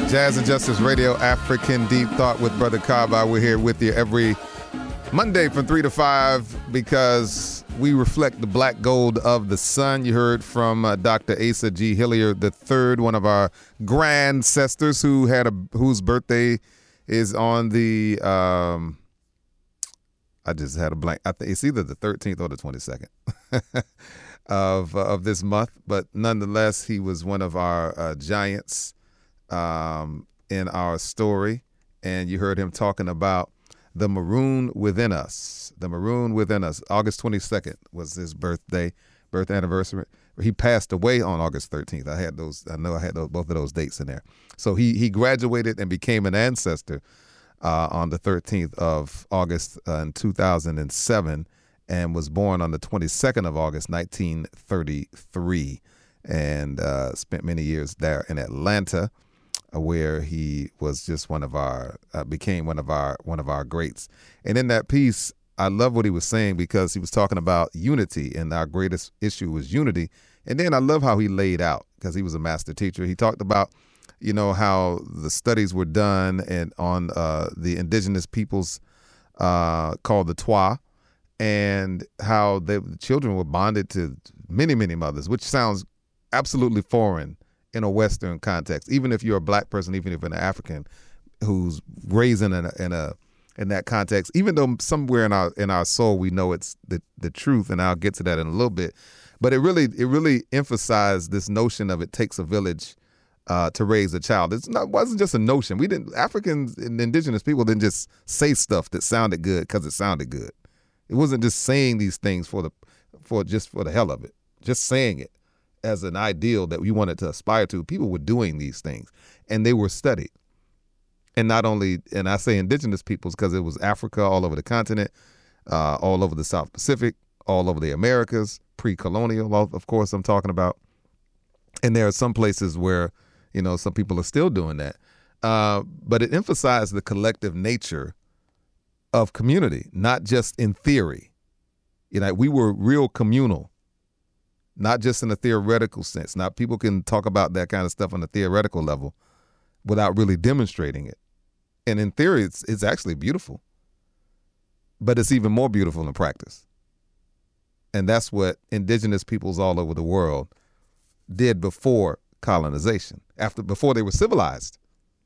Jazz and Justice Radio, African Deep Thought with Brother Kaba. We're here with you every Monday from 3 to 5 because we reflect the black gold of the sun. You heard from Dr. Asa G. Hillier III, one of our grandcestors whose birthday is on the, I just had a blank. I think it's either the 13th or the 22nd of this month. But nonetheless, he was one of our giants in our story, and you heard him talking about the maroon within us. The maroon within us. August 22nd was his birth anniversary. He passed away on August 13th. I had both of those dates in there. So he graduated and became an ancestor on the 13th of August in 2007, and was born on the 22nd of August 1933, and spent many years there in Atlanta, where he was just became one of our greats. And in that piece, I love what he was saying, because he was talking about unity, and our greatest issue was unity. And then I love how he laid out, because he was a master teacher. He talked about, how the studies were done and on the indigenous peoples called the Twa, and how the children were bonded to many, many mothers, which sounds absolutely foreign in a Western context. Even if you're a black person, even if you're an African who's raised in that context, even though somewhere in our soul we know it's the truth, and I'll get to that in a little bit. But it really emphasized this notion of it takes a village to raise a child. It wasn't just a notion. Africans and indigenous people didn't just say stuff that sounded good because it sounded good. It wasn't just saying these things for the hell of it, just saying it as an ideal that we wanted to aspire to. People were doing these things, and they were studied. And not only, and I say indigenous peoples because it was Africa, all over the continent, all over the South Pacific, all over the Americas, pre-colonial, of course, I'm talking about. And there are some places where, some people are still doing that. But it emphasized the collective nature of community, not just in theory. We were real communal, not just in a theoretical sense. Now, people can talk about that kind of stuff on a theoretical level without really demonstrating it. And in theory, it's actually beautiful. But it's even more beautiful in practice. And that's what indigenous peoples all over the world did before colonization, before they were civilized.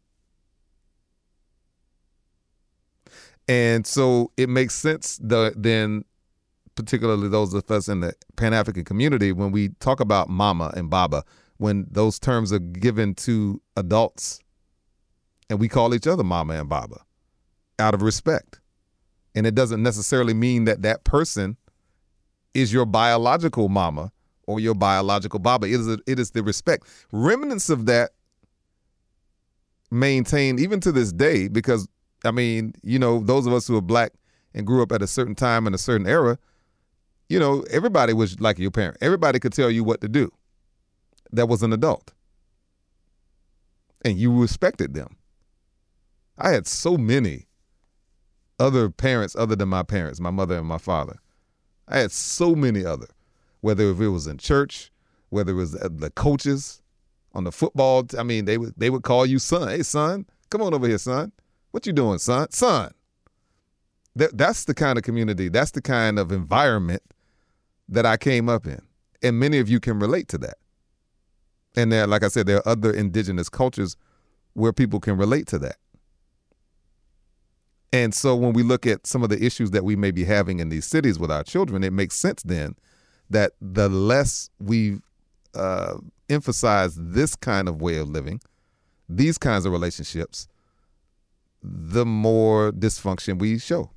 And so it makes sense then, particularly those of us in the Pan-African community, when we talk about mama and baba, when those terms are given to adults, and we call each other mama and baba out of respect. And it doesn't necessarily mean that person is your biological mama or your biological baba. It is the respect. Remnants of that maintained even to this day, because, those of us who are black and grew up at a certain time in a certain era, everybody was like your parent. Everybody could tell you what to do that was an adult. And you respected them. I had so many other parents other than my parents, my mother and my father. I had so many other, whether it was in church, whether it was the coaches on the football. They would call you son. Hey, son, come on over here, son. What you doing, son? Son. That's the kind of community, that's the kind of environment that I came up in. And many of you can relate to that. And there, like I said, there are other indigenous cultures where people can relate to that. And so when we look at some of the issues that we may be having in these cities with our children, it makes sense then that the less we emphasize this kind of way of living, these kinds of relationships, the more dysfunction we show.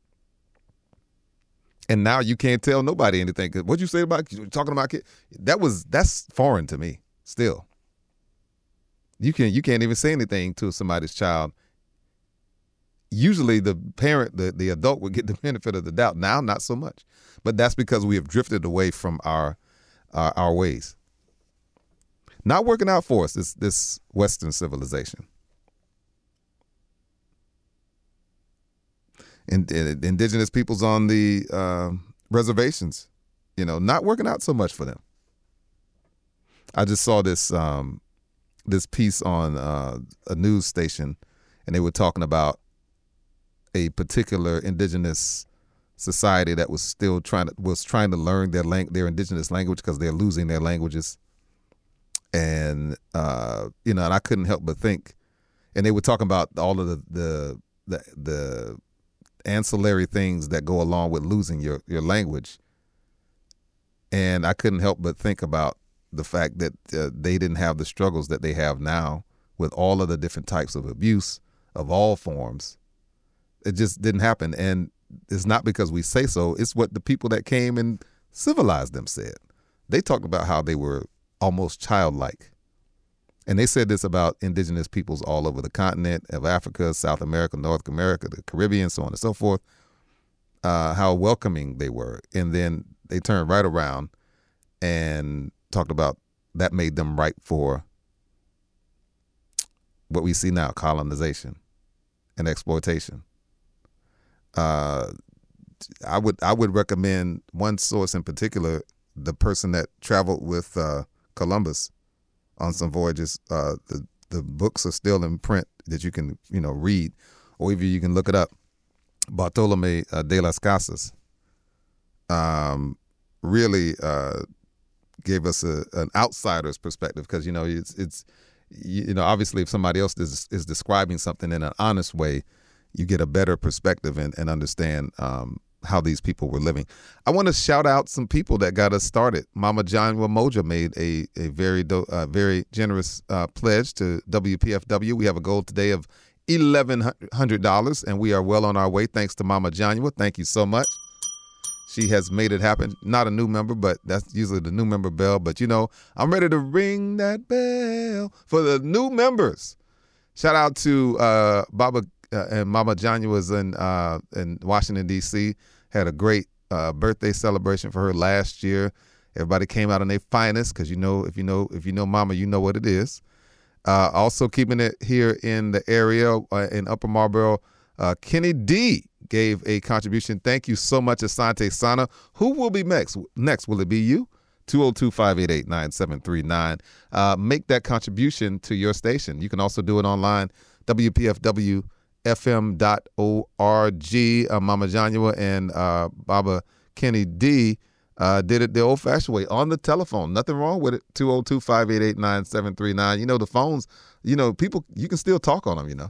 And now you can't tell nobody anything. What'd you say about talking about kids? That's foreign to me still. You can't even say anything to somebody's child. Usually the parent, the adult would get the benefit of the doubt. Now, not so much. But that's because we have drifted away from our ways. Not working out for us, this Western civilization. And indigenous peoples on the reservations, not working out so much for them. I just saw this this piece on a news station, and they were talking about a particular indigenous society that was still trying to learn their indigenous language because they're losing their languages. And and I couldn't help but think, and they were talking about all of the ancillary things that go along with losing your language. And I couldn't help but think about the fact that they didn't have the struggles that they have now with all of the different types of abuse of all forms. It just didn't happen. And it's not because we say so. It's what the people that came and civilized them said. They talked about how they were almost childlike. And they said this about indigenous peoples all over the continent of Africa, South America, North America, the Caribbean, so on and so forth, how welcoming they were. And then they turned right around and talked about that made them ripe for what we see now, colonization and exploitation. I would recommend one source in particular, the person that traveled with Columbus on some voyages. The books are still in print that you can read, or even you can look it up. Bartolome de las Casas really gave us an outsider's perspective, because it's obviously if somebody else is describing something in an honest way, you get a better perspective and understand how these people were living. I want to shout out some people that got us started. Mama Janwa Moja made a very generous pledge to WPFW. We have a goal today of $1,100, and we are well on our way thanks to Mama Janwa. Thank you so much. She has made it happen. Not a new member, but that's usually the new member bell. But I'm ready to ring that bell for the new members. Shout out to Baba and Mama Janya was in Washington, D.C. Had a great birthday celebration for her last year. Everybody came out in their finest, because if you know Mama, you know what it is. Also keeping it here in the area in Upper Marlboro, Kenny D gave a contribution. Thank you so much, Asante Sana. Who will be next? Will it be you? 202-588-9739. Make that contribution to your station. You can also do it online, WPFWFM.org. Mama Janua and Baba Kenny D did it the old-fashioned way, on the telephone. Nothing wrong with it. 202-588-9739. The phones, people, you can still talk on them,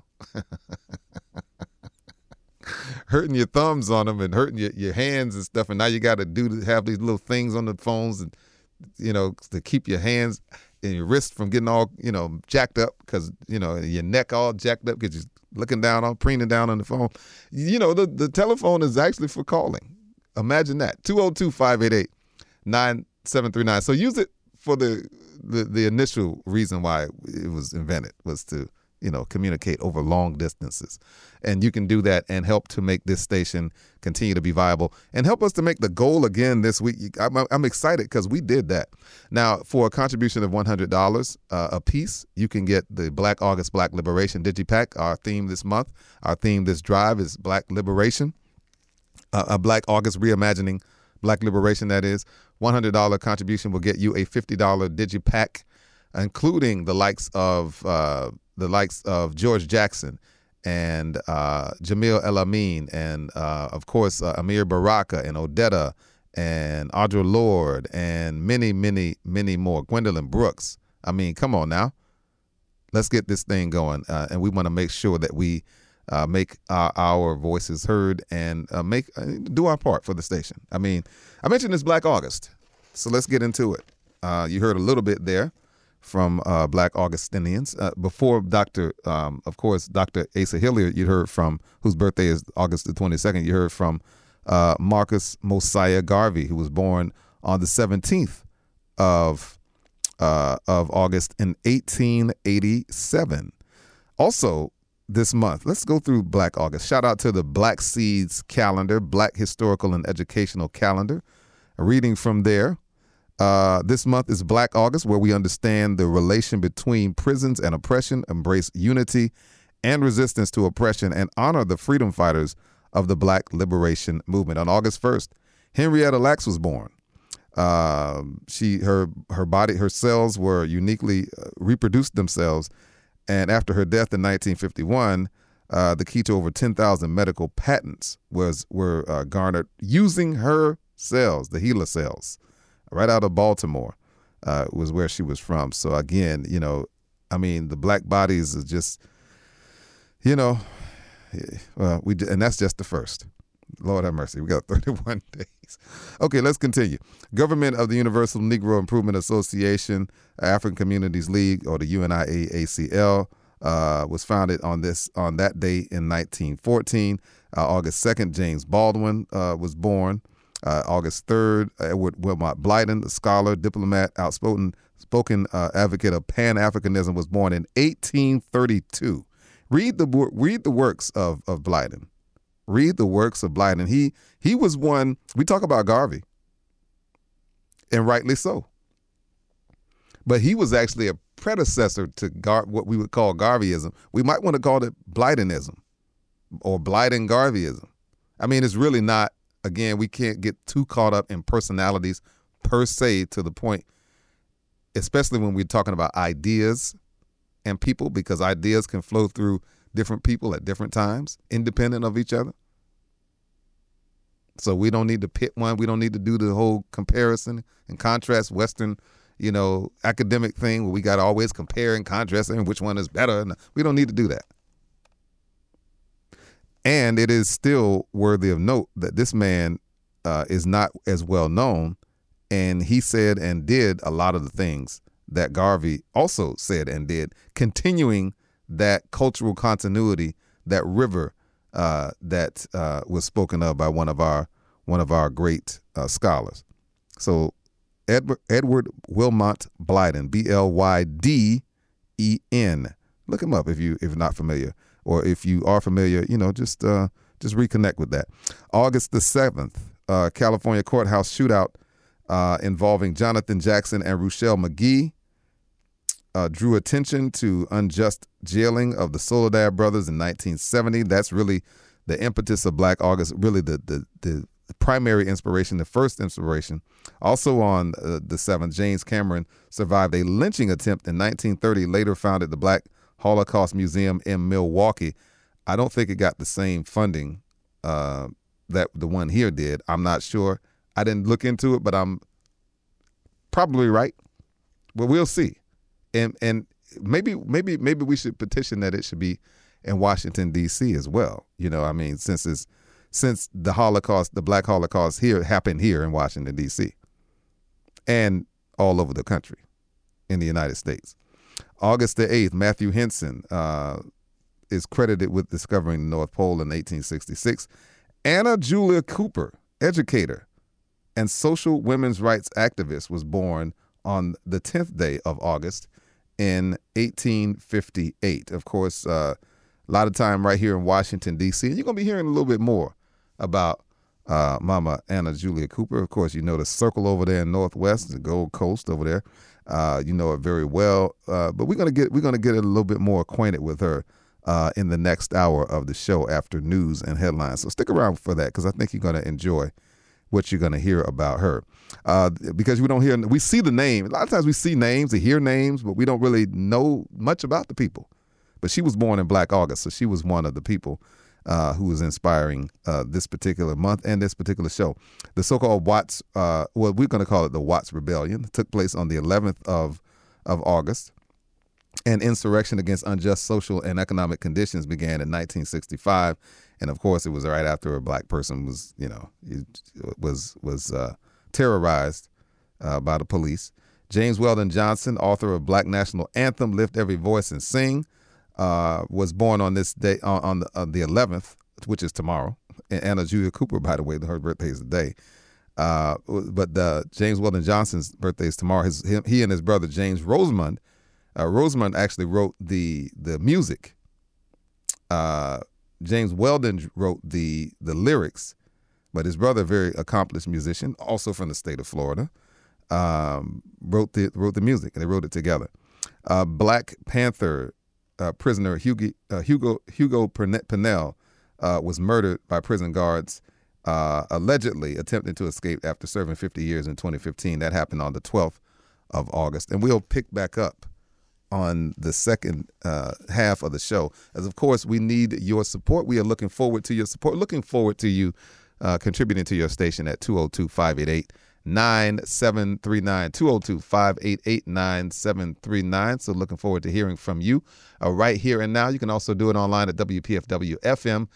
hurting your thumbs on them and hurting your hands and stuff, and now you got to have these little things on the phones, and to keep your hands and your wrists from getting all jacked up, because your neck all jacked up because you're looking down preening down on the phone. The telephone is actually for calling. Imagine that. 202-588-9739. So use it for the initial reason why it was invented, was to communicate over long distances. And you can do that and help to make this station continue to be viable and help us to make the goal again this week. I'm excited because we did that. Now, for a contribution of $100 a piece, you can get the Black August Black Liberation Digipack. Our theme this month, our theme this drive is Black Liberation. A Black August Reimagining Black Liberation, that is. $100 contribution will get you a $50 Digipack, including the likes of George Jackson and Jamil El-Amin and, of course, Amir Baraka and Odetta and Audre Lorde and many, many, many more. Gwendolyn Brooks. I mean, come on now. Let's get this thing going. And we want to make sure that we make our voices heard and do our part for the station. I mean, I mentioned this Black August, so let's get into it. You heard a little bit there from Black Augustinians. Before of course, Dr. Asa Hilliard, you heard from, whose birthday is August the 22nd, you heard from Marcus Mosiah Garvey, who was born on the 17th of August in 1887. Also, this month, let's go through Black August. Shout out to the Black Seeds Calendar, Black Historical and Educational Calendar. A reading from there. This month is Black August, where we understand the relation between prisons and oppression, embrace unity and resistance to oppression, and honor the freedom fighters of the Black Liberation Movement. On August 1st, Henrietta Lacks was born. Her body, her cells were uniquely reproduced themselves, and after her death in 1951, the key to over 10,000 medical patents were garnered using her cells, the HeLa cells, right out of Baltimore, was where she was from. So again, the black bodies is just, well, and that's just the first. Lord have mercy. We got 31 days. Okay, let's continue. Government of the Universal Negro Improvement Association, African Communities League, or the UNIAACL, was founded on that day in 1914. August 2nd, James Baldwin was born. August 3rd, Edward Wilmot Blyden, the scholar, diplomat, outspoken advocate of Pan-Africanism, was born in 1832. Read the works of Blyden. Read the works of Blyden. He was one. We talk about Garvey, and rightly so. But he was actually a predecessor to what we would call Garveyism. We might want to call it Blydenism or Blyden-Garveyism. I mean, it's really not. Again, we can't get too caught up in personalities per se, to the point, especially when we're talking about ideas and people, because ideas can flow through different people at different times, independent of each other. So we don't need to pit one. We don't need to do the whole comparison and contrast Western, academic thing where we got to always compare and contrast and which one is better. We don't need to do that. And it is still worthy of note that this man is not as well known, and he said and did a lot of the things that Garvey also said and did, continuing that cultural continuity, that river that was spoken of by one of our great scholars. So Edward Wilmot Blyden, Blyden. Look him up if you're not familiar, or if you are familiar, just reconnect with that. August the 7th, California courthouse shootout involving Jonathan Jackson and Ruchell Magee drew attention to unjust jailing of the Soledad brothers in 1970. That's really the impetus of Black August, really the primary inspiration, the first inspiration. Also on the 7th, James Cameron survived a lynching attempt in 1930, later founded the Black Holocaust Museum in Milwaukee. I don't think it got the same funding that the one here did. I'm not sure. I didn't look into it, but I'm probably right. But we'll see. And maybe we should petition that it should be in Washington, D.C. as well. Since the Holocaust, the Black Holocaust here happened here in Washington, D.C. and all over the country in the United States. August the 8th, Matthew Henson is credited with discovering the North Pole in 1866. Anna Julia Cooper, educator and social women's rights activist, was born on the 10th day of August in 1858. Of course, a lot of time right here in Washington, D.C. And you're going to be hearing a little bit more about Mama Anna Julia Cooper. Of course, the circle over there in Northwest, the Gold Coast over there. You know it very well. But we're gonna get a little bit more acquainted with her in the next hour of the show after news and headlines. So stick around for that, because I think you're gonna enjoy what you're gonna hear about her. Because we see the name. A lot of times we see names, we hear names, but we don't really know much about the people. But she was born in Black August, so she was one of the people who was inspiring this particular month and this particular show. The so-called Watts, we're going to call it the Watts Rebellion, took place on the 11th of August. And insurrection against unjust social and economic conditions began in 1965. And of course, it was right after a black person was terrorized by the police. James Weldon Johnson, author of Black National Anthem, Lift Every Voice and Sing, was born on this day, on the 11th, which is tomorrow. And Anna Julia Cooper, by the way, her birthday is today. But James Weldon Johnson's birthday is tomorrow. He and his brother James Rosamond. Rosamond actually wrote the music. James Weldon wrote the lyrics, but his brother, a very accomplished musician, also from the state of Florida, wrote the music, and they wrote it together. Black Panther prisoner Hugo Purnell was murdered by prison guards allegedly attempting to escape after serving 50 years in 2015. That happened on the 12th of August. And we'll pick back up on the second half of the show. As of course, we need your support. We are looking forward to your support, looking forward to you contributing to your station at 202-588-9739, 202-588-9739. So looking forward to hearing from you right here and now. You can also do it online at WPFWFM.org.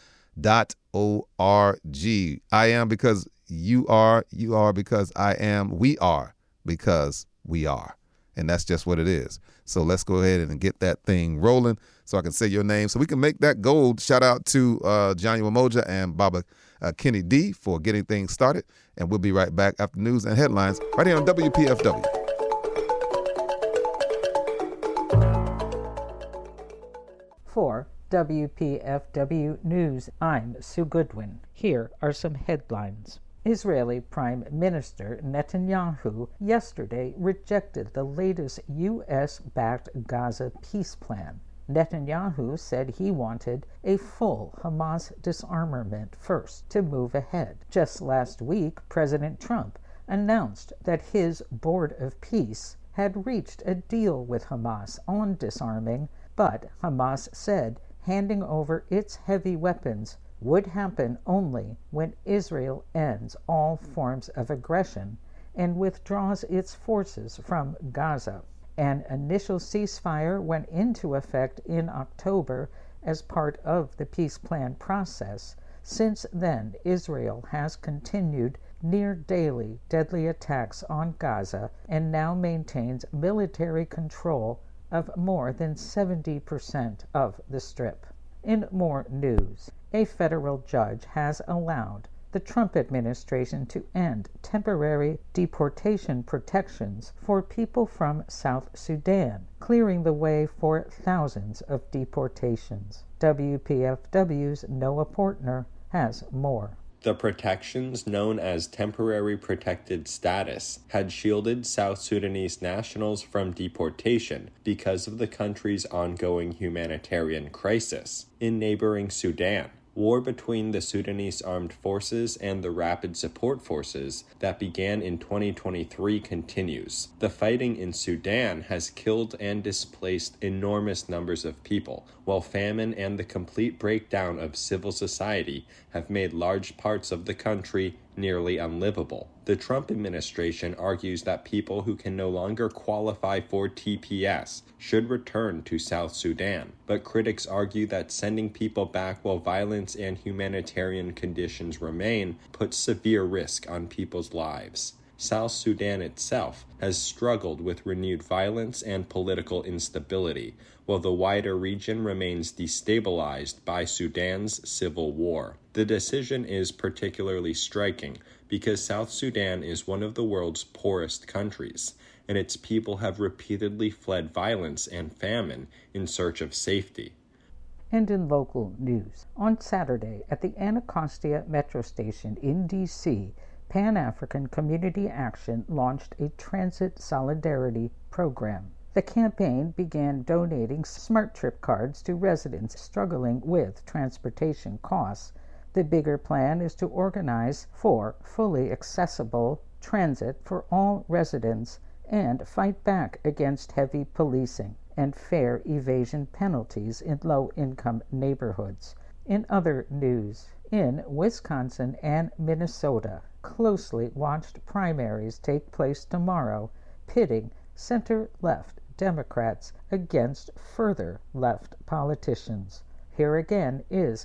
I am because you are because I am, we are because we are. And that's just what it is. So let's go ahead and get that thing rolling so I can say your name so we can make that gold. Shout out to Johnny Wamoja and Baba Kenny D for getting things started. And we'll be right back after news and headlines right here on WPFW. For WPFW News, I'm Sue Goodwin. Here are some headlines. Israeli Prime Minister Netanyahu yesterday rejected the latest U.S.-backed Gaza peace plan. Netanyahu said he wanted a full Hamas disarmament first to move ahead. Just last week, President Trump announced that his Board of Peace had reached a deal with Hamas on disarming, but Hamas said handing over its heavy weapons would happen only when Israel ends all forms of aggression and withdraws its forces from Gaza. An initial ceasefire went into effect in October as part of the peace plan process. Since then, Israel has continued near-daily deadly attacks on Gaza and now maintains military control of more than 70% of the Strip. In more news, a federal judge has allowed the Trump administration to end temporary deportation protections for people from South Sudan, clearing the way for thousands of deportations. WPFW's Noah Portner has more. The protections, known as temporary protected status, had shielded South Sudanese nationals from deportation because of the country's ongoing humanitarian crisis. In neighboring Sudan, war between the Sudanese Armed Forces and the Rapid Support Forces that began in 2023 continues. The fighting in Sudan has killed and displaced enormous numbers of people, while famine and the complete breakdown of civil society have made large parts of the country nearly unlivable. The Trump administration argues that people who can no longer qualify for TPS should return to South Sudan, but critics argue that sending people back while violence and humanitarian conditions remain puts severe risk on people's lives. South Sudan itself has struggled with renewed violence and political instability, while the wider region remains destabilized by Sudan's civil war. The decision is particularly striking because South Sudan is one of the world's poorest countries, and its people have repeatedly fled violence and famine in search of safety. And in local news, on Saturday at the Anacostia Metro Station in D.C., Pan-African Community Action launched a transit solidarity program. The campaign began donating Smart Trip cards to residents struggling with transportation costs. The bigger plan is to organize for fully accessible transit for all residents and fight back against heavy policing and fare evasion penalties in low-income neighborhoods. In other news, in Wisconsin and Minnesota, closely watched primaries take place tomorrow, pitting center-left Democrats against further left politicians. Here again is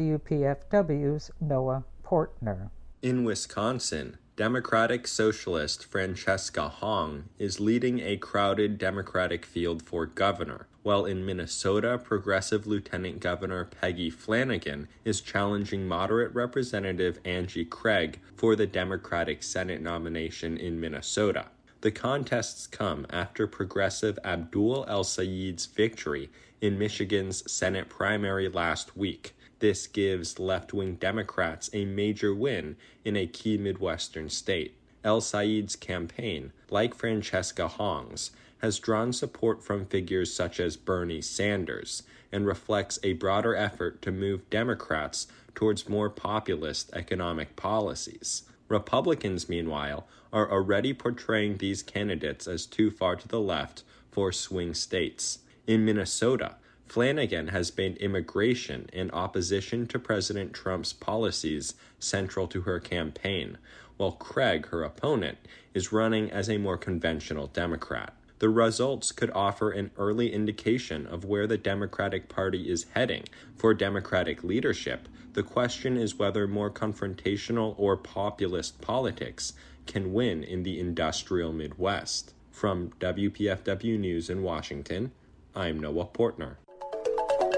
WPFW's Noah Portner. In Wisconsin, Democratic Socialist Francesca Hong is leading a crowded Democratic field for governor, while in Minnesota, Progressive Lieutenant Governor Peggy Flanagan is challenging moderate Representative Angie Craig for the Democratic Senate nomination in Minnesota. The contests come after Progressive Abdul El-Sayed's victory in Michigan's Senate primary last week. This gives left-wing Democrats a major win in a key Midwestern state. El-Sayed's campaign, like Francesca Hong's, has drawn support from figures such as Bernie Sanders and reflects a broader effort to move Democrats towards more populist economic policies. Republicans, meanwhile, are already portraying these candidates as too far to the left for swing states. In Minnesota, Flanagan has made immigration and opposition to President Trump's policies central to her campaign, while Craig, her opponent, is running as a more conventional Democrat. The results could offer an early indication of where the Democratic Party is heading. For Democratic leadership, the question is whether more confrontational or populist politics can win in the industrial Midwest. From WPFW News in Washington, I'm Noah Portner.